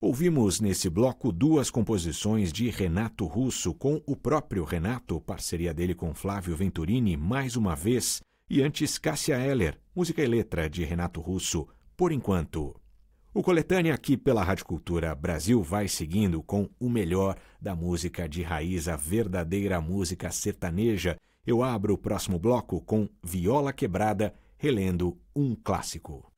Ouvimos nesse bloco duas composições de Renato Russo com o próprio Renato, parceria dele com Flávio Venturini, mais uma vez, e antes Cássia Eller, música e letra de Renato Russo, Por Enquanto. O Coletânea aqui pela Rádio Cultura Brasil vai seguindo com o melhor da música de raiz, a verdadeira música sertaneja. Eu abro o próximo bloco com Viola Quebrada, relendo um clássico.